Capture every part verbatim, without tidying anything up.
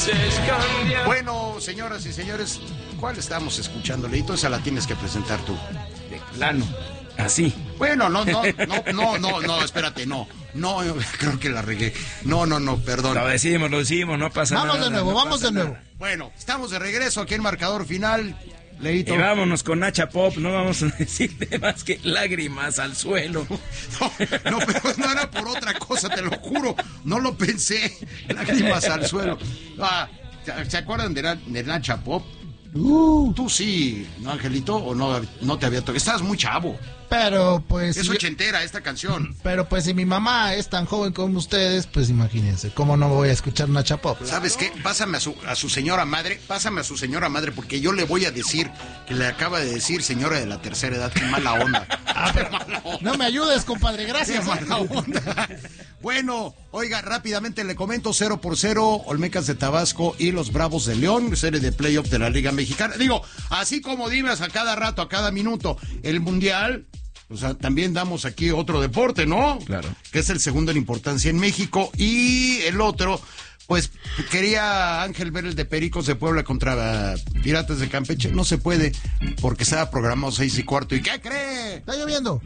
Bueno, señoras y señores, ¿cuál estamos escuchando, Leito? Esa la tienes que presentar tú. De plano, así. Bueno, no, no, no, no, no, no, espérate, no. No, creo que la regué. No, no, no, perdón. Lo decimos, lo decimos, no pasa vamos nada. De nuevo, no vamos de nuevo, nada. Bueno, estamos de regreso aquí en Marcador Final. Leito. Y vámonos con Nacha Pop, no vamos a decirle más que lágrimas al suelo. No, no, pero no era por otra cosa, te lo juro. No lo pensé. Lágrimas al suelo. Ah, ¿se acuerdan de, de Nacha Pop? Uh, Tú sí, ¿no, Angelito? ¿O no, no te había tocado? Estabas muy chavo. Pero pues... Es yo, ochentera esta canción. Pero pues si mi mamá es tan joven como ustedes, pues imagínense, ¿cómo no voy a escuchar Nacha Pop? ¿Sabes qué? Pásame a su, a su señora madre, pásame a su señora madre, porque yo le voy a decir que le acaba de decir señora de la tercera edad, qué mala onda. Ah, pero mala onda. No me ayudes, compadre, gracias. Qué mala onda. Bueno, oiga, rápidamente le comento, cero por cero, Olmecas de Tabasco y los Bravos de León, serie de playoff de la Liga Mexicana. Digo, así como dimes a cada rato, a cada minuto, el Mundial... O sea, también damos aquí otro deporte, ¿no? Claro. Que es el segundo en importancia en México. Y el otro, pues, quería Ángel ver el de Pericos de Puebla contra Piratas de Campeche. No se puede, porque estaba programado seis y cuarto. ¿Y qué cree? Está lloviendo.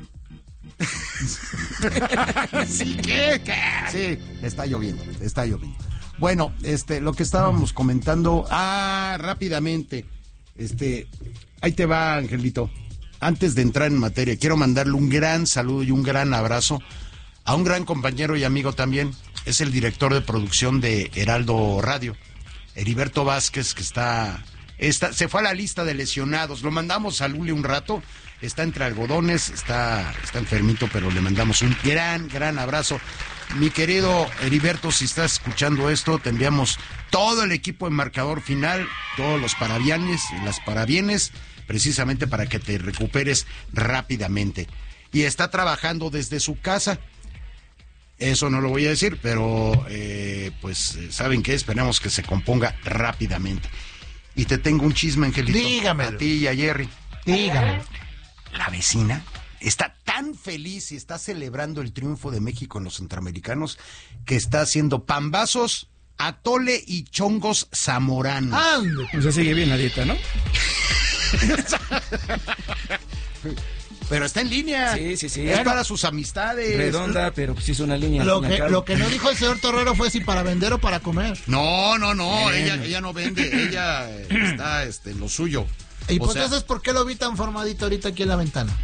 ¿Sí qué? ¿Qué? Sí, está lloviendo, está lloviendo. Bueno, este, lo que estábamos comentando... Ah, rápidamente. Este, ahí te va, Angelito. Antes de entrar en materia, quiero mandarle un gran saludo y un gran abrazo a un gran compañero y amigo también. Es el director de producción de Heraldo Radio, Heriberto Vázquez, que está, está se fue a la lista de lesionados. Lo mandamos a Luli un rato, está entre algodones, está, está enfermito, pero le mandamos un gran, gran abrazo. Mi querido Heriberto, si estás escuchando esto, te enviamos todo el equipo de Marcador Final, todos los parabienes y las parabienes, precisamente para que te recuperes rápidamente. Y está trabajando desde su casa. Eso no lo voy a decir, pero eh, pues saben qué, esperamos que se componga rápidamente. Y te tengo un chisme, Angelito. Dígamelo. A ti y a Jerry. Dígamelo. La vecina está tan feliz y está celebrando el triunfo de México en los centroamericanos que está haciendo pambazos, atole y chongos zamoranos. ¡Ande! Pues ya sigue bien la dieta, ¿no? Pero está en línea. Sí, sí, sí. Es para sus amistades. Redonda, pero pues hizo una línea. Lo que, lo que no dijo el señor Torrero fue si para vender o para comer. No, no, no. Bueno. Ella, ella no vende. Ella está este, en lo suyo. Y O pues sea, entonces, ¿por qué lo vi tan formadito ahorita aquí en la ventana?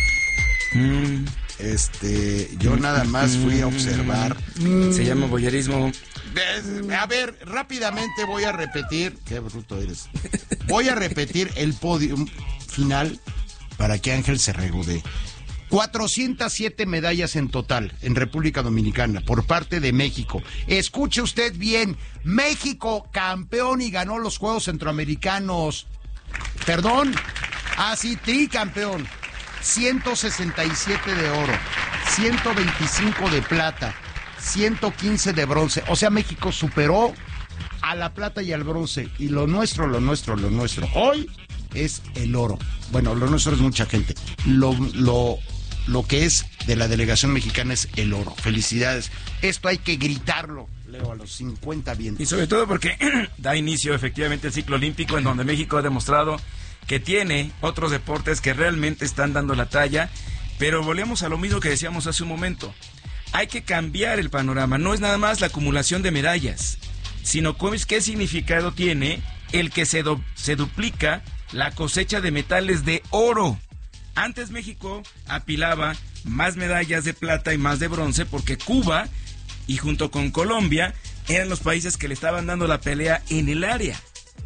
Mm, Este, yo nada más fui a observar. se llama voyerismo. A ver, rápidamente voy a repetir. Qué bruto eres. Voy a repetir el podio final para que Ángel se regodee. cuatrocientas siete medallas en total en República Dominicana por parte de México. Escuche usted bien, México campeón y ganó los Juegos Centroamericanos. Perdón, así tricampeón. ciento sesenta y siete de oro, ciento veinticinco de plata, ciento quince de bronce. O sea, México superó a la plata y al bronce. Y lo nuestro, lo nuestro, lo nuestro hoy es el oro. Bueno, lo nuestro es mucha gente. Lo, lo, lo que es de la delegación mexicana es el oro. Felicidades. Esto hay que gritarlo, Leo, a los cincuenta vientos. Y sobre todo porque da inicio efectivamente el ciclo olímpico en donde México ha demostrado que tiene otros deportes que realmente están dando la talla. Pero volvemos a lo mismo que decíamos hace un momento. Hay que cambiar el panorama. No es nada más la acumulación de medallas, sino qué significado tiene el que se, do, se duplica la cosecha de metales de oro. Antes México apilaba más medallas de plata y más de bronce porque Cuba y junto con Colombia eran los países que le estaban dando la pelea en el área.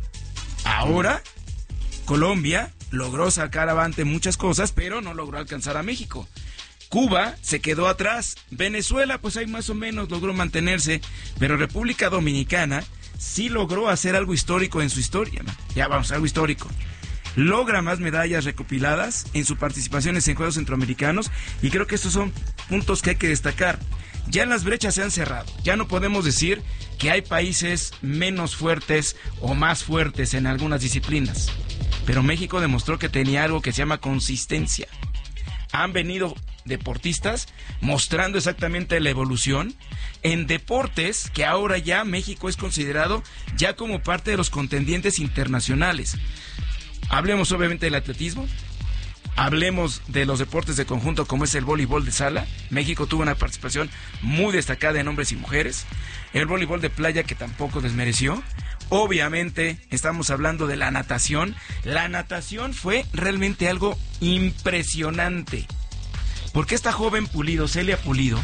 Ahora Colombia logró sacar avante muchas cosas, pero no logró alcanzar a México. Cuba se quedó atrás. Venezuela, pues ahí más o menos logró mantenerse, pero República Dominicana sí logró hacer algo histórico en su historia. Ya vamos, algo histórico. Logra más medallas recopiladas en sus participaciones en Juegos Centroamericanos y creo que estos son puntos que hay que destacar. Ya las brechas se han cerrado. Ya no podemos decir que hay países menos fuertes o más fuertes en algunas disciplinas. Pero México demostró que tenía algo que se llama consistencia. Han venido deportistas, mostrando exactamente la evolución en deportes que ahora ya México es considerado ya como parte de los contendientes internacionales. Hablemos obviamente del atletismo, hablemos de los deportes de conjunto como es el voleibol de sala. México tuvo una participación muy destacada en hombres y mujeres. El voleibol de playa, que tampoco desmereció. Obviamente estamos hablando de la natación. La natación fue realmente algo impresionante, porque esta joven Pulido, Celia Pulido,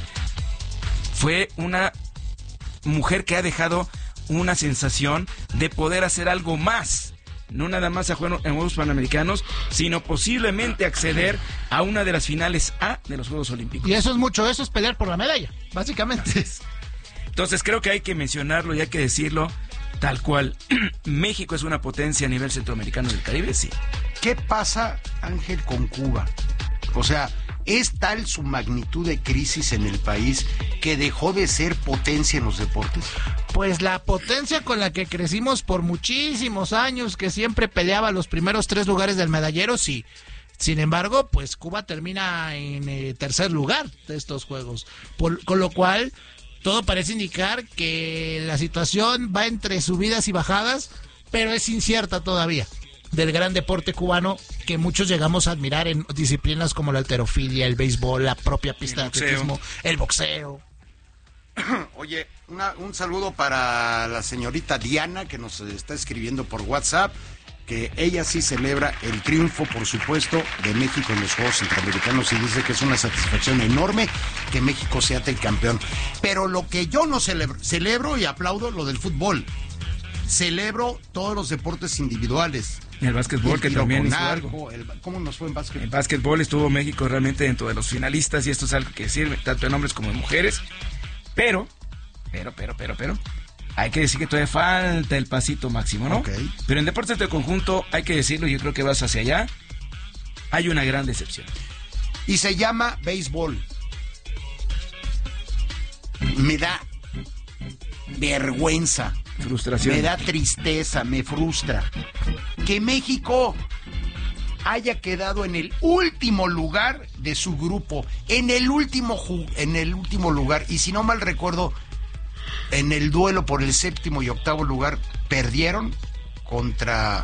fue una mujer que ha dejado una sensación de poder hacer algo más. No nada más a jugar en Juegos Panamericanos, sino posiblemente acceder a una de las finales A de los Juegos Olímpicos. Y eso es mucho, eso es pelear por la medalla, básicamente. Entonces creo que hay que mencionarlo y hay que decirlo tal cual. México es una potencia a nivel centroamericano del Caribe, sí. ¿Qué pasa, Ángel, con Cuba? O sea, ¿es tal su magnitud de crisis en el país que dejó de ser potencia en los deportes? Pues la potencia con la que crecimos por muchísimos años, que siempre peleaba los primeros tres lugares del medallero, sí. Sin embargo, pues Cuba termina en eh, tercer lugar de estos juegos. Por, con lo cual, todo parece indicar que la situación va entre subidas y bajadas, pero es incierta todavía, del gran deporte cubano que muchos llegamos a admirar en disciplinas como la halterofilia, el béisbol, la propia pista de atletismo, el boxeo. Oye, una, un saludo para la señorita Diana, que nos está escribiendo por WhatsApp, que ella sí celebra el triunfo, por supuesto, de México en los Juegos Centroamericanos y dice que es una satisfacción enorme que México sea el campeón. Pero lo que yo no celebro, celebro y aplaudo lo del fútbol. Celebro todos los deportes individuales. El básquetbol, el que también hizo arco, algo. El, ¿Cómo nos fue en básquetbol? En básquetbol estuvo México realmente dentro de los finalistas y esto es algo que sirve tanto en hombres como en mujeres. Pero, pero, pero, pero, pero, hay que decir que todavía falta el pasito máximo, ¿no? Okay. Pero en deportes de conjunto, hay que decirlo, yo creo que vas hacia allá, hay una gran decepción. Y se llama béisbol. Me da vergüenza. Frustración. Me da tristeza, me frustra. Que México haya quedado en el último lugar de su grupo, en el último ju- en el último lugar, y si no mal recuerdo, en el duelo por el séptimo y octavo lugar perdieron contra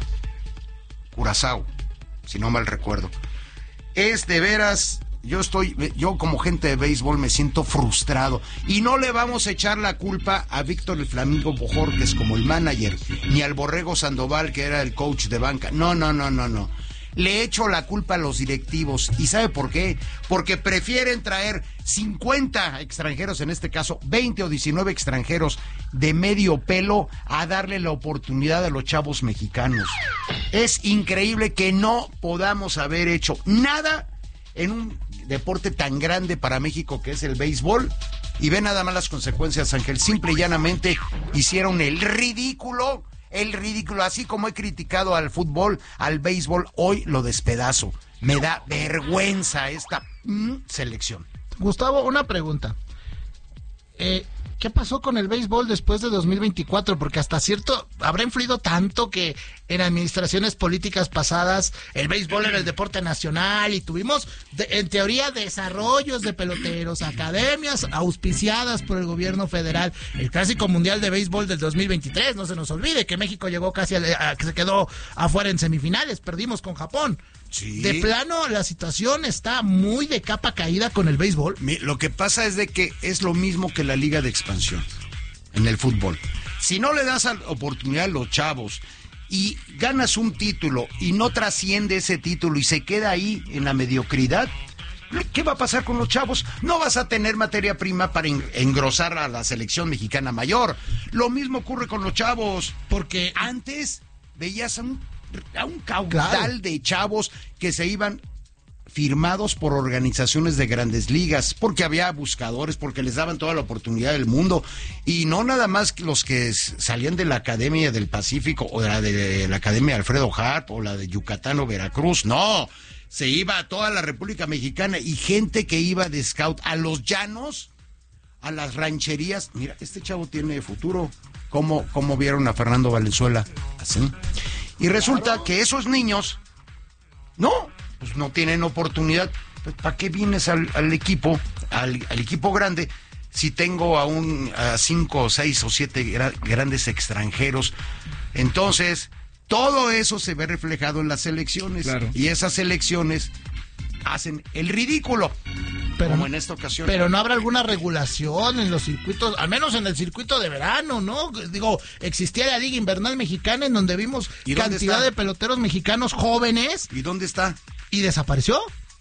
Curazao, si no mal recuerdo. Es de veras, yo estoy, yo como gente de béisbol me siento frustrado, y no le vamos a echar la culpa a Víctor el Flamingo Bojorquez como el manager, ni al Borrego Sandoval que era el coach de banca, no, no, no, no, no. Le echo la culpa a los directivos. ¿Y sabe por qué? Porque prefieren traer cincuenta extranjeros, en este caso veinte o diecinueve extranjeros de medio pelo, a darle la oportunidad a los chavos mexicanos. Es increíble que no podamos haber hecho nada en un deporte tan grande para México que es el béisbol. Y ve nada más las consecuencias, Ángel. Simple y llanamente hicieron el ridículo. El ridículo, así como he criticado al fútbol, al béisbol, hoy lo despedazo. Me da vergüenza esta mm, selección. Gustavo, una pregunta. Eh, ¿Qué pasó con el béisbol después de dos mil veinticuatro? Porque hasta cierto, habrá influido tanto que en administraciones políticas pasadas el béisbol era el deporte nacional y tuvimos, de, en teoría, desarrollos de peloteros, academias auspiciadas por el gobierno federal. El Clásico Mundial de Béisbol del dos mil veintitrés, no se nos olvide que México llegó casi a, a que se quedó afuera en semifinales, perdimos con Japón. Sí. De plano, la situación está muy de capa caída con el béisbol. Lo que pasa es de que es lo mismo que la liga de expansión en el fútbol. Si no le das oportunidad a los chavos y ganas un título y no trasciende ese título y se queda ahí en la mediocridad, ¿qué va a pasar con los chavos? No vas a tener materia prima para engrosar a la selección mexicana mayor. Lo mismo ocurre con los chavos, porque antes veías a un a un caudal claro. de chavos que se iban firmados por organizaciones de grandes ligas, porque había buscadores, porque les daban toda la oportunidad del mundo, y no nada más los que salían de la Academia del Pacífico, o de la, de la Academia Alfredo Harp, o la de Yucatán o Veracruz, no, se iba a toda la República Mexicana, y gente que iba de scout a los llanos, a las rancherías. Mira, este chavo tiene futuro. ¿Cómo, cómo vieron a Fernando Valenzuela? Así. Y resulta que esos niños, no, pues no tienen oportunidad. pues, ¿para qué vienes al, al equipo, al, al equipo grande, si tengo a un a cinco o seis o siete gra- grandes extranjeros? Entonces, todo eso se ve reflejado en las elecciones. Claro. Y esas elecciones hacen el ridículo. Pero, como en esta ocasión. Pero no habrá alguna regulación en los circuitos, al menos en el circuito de verano, ¿no? Digo, existía la Liga Invernal Mexicana en donde vimos cantidad está? de peloteros mexicanos jóvenes. ¿Y dónde está? ¿Y desapareció?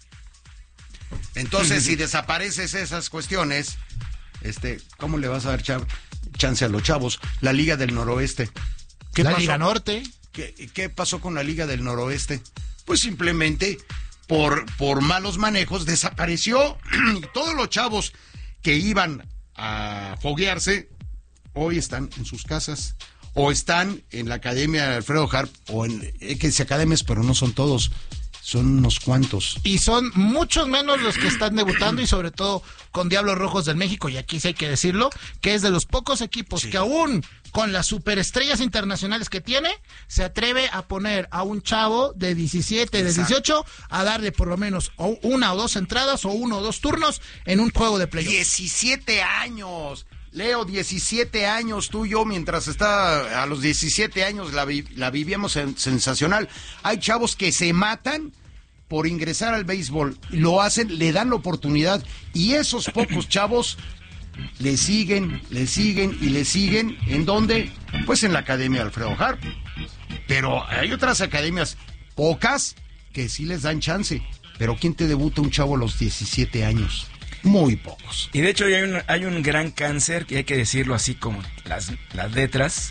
Entonces, si desapareces esas cuestiones, este, ¿cómo le vas a dar chav- chance a los chavos? La Liga del Noroeste. ¿Qué la pasó? Liga Norte. ¿Qué, ¿Qué pasó con la Liga del Noroeste? Pues simplemente por, por malos manejos desapareció. Todos los chavos que iban a foguearse hoy están en sus casas o están en la Academia Alfredo Harp o en X academias, pero no son todos. Son unos cuantos. Y son muchos menos los que están debutando y sobre todo con Diablos Rojos del México, y aquí sí hay que decirlo, que es de los pocos equipos sí. que aún con las superestrellas internacionales que tiene, se atreve a poner a un chavo de diecisiete, de dieciocho, a darle por lo menos una o dos entradas o uno o dos turnos en un juego de playoff. diecisiete años. Leo, diecisiete años, tú y yo, mientras está a los diecisiete años, la, vi, la vivíamos en, sensacional. Hay chavos que se matan por ingresar al béisbol, lo hacen, le dan la oportunidad, y esos pocos chavos le siguen, le siguen y le siguen. ¿En dónde? Pues en la Academia Alfredo Harp. Pero hay otras academias, pocas, que sí les dan chance. Pero ¿quién te debuta un chavo a los diecisiete años? Muy pocos. Y de hecho hay un, hay un gran cáncer, que hay que decirlo así como las, las letras.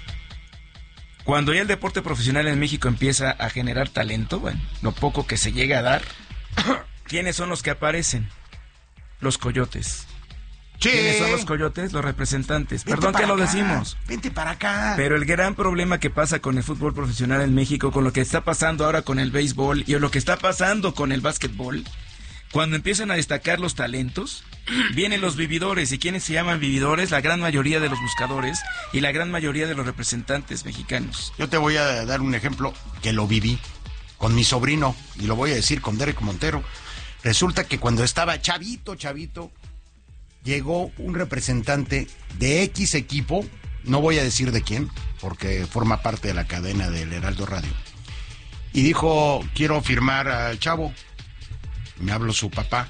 Cuando ya el deporte profesional en México empieza a generar talento, bueno, lo poco que se llega a dar, ¿quiénes son los que aparecen? Los coyotes. Sí. ¿Quiénes son los coyotes? Los representantes. Vente Perdón que lo acá. decimos. Vente para acá. Pero el gran problema que pasa con el fútbol profesional en México, con lo que está pasando ahora con el béisbol y lo que está pasando con el básquetbol, cuando empiezan a destacar los talentos, vienen los vividores. ¿Y quiénes se llaman vividores? La gran mayoría de los buscadores y la gran mayoría de los representantes mexicanos. Yo te voy a dar un ejemplo que lo viví con mi sobrino, y lo voy a decir con Derek Montero. Resulta que cuando estaba chavito, chavito, llegó un representante de X equipo, no voy a decir de quién, porque forma parte de la cadena del Heraldo Radio, y dijo, quiero firmar al chavo. Me habló su papá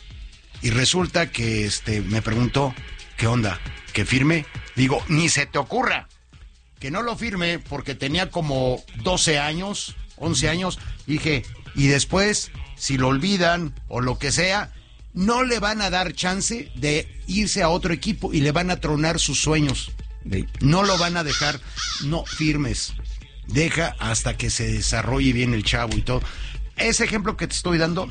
y resulta que este me preguntó, ¿qué onda? ¿Que firme? Digo, ni se te ocurra que no lo firme, porque tenía como doce años, once años. Dije, y después, si lo olvidan o lo que sea, no le van a dar chance de irse a otro equipo y le van a tronar sus sueños. No lo van a dejar, no firmes. Deja hasta que se desarrolle bien el chavo y todo. Ese ejemplo que te estoy dando,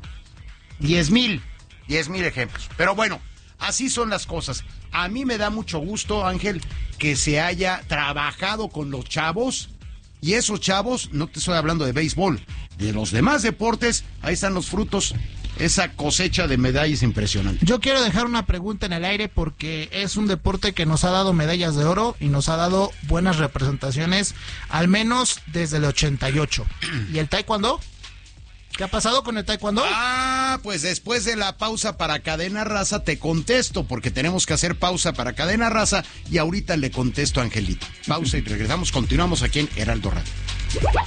diez mil, diez mil ejemplos. Pero bueno, así son las cosas. A mí me da mucho gusto, Ángel, que se haya trabajado con los chavos. Y esos chavos, no te estoy hablando de béisbol, de los demás deportes, ahí están los frutos, esa cosecha de medallas impresionante. Yo quiero dejar una pregunta en el aire porque es un deporte que nos ha dado medallas de oro y nos ha dado buenas representaciones, al menos desde el ochenta y ocho. ¿Y el taekwondo? ¿Qué ha pasado con el taekwondo? Ah, pues después de la pausa para Cadena Raza te contesto, porque tenemos que hacer pausa para Cadena Raza y ahorita le contesto a Angelito. Pausa y regresamos, continuamos aquí en Heraldo Radio.